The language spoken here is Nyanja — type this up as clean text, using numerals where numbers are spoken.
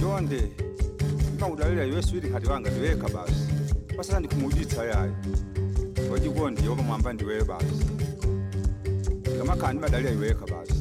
Jonde ima udalela yeswiri kati wanga ndiweka basi pasana ndikumuditsa yayo wajikondi yoba mwamba ndiwe basi kama kandi madalila iweka basi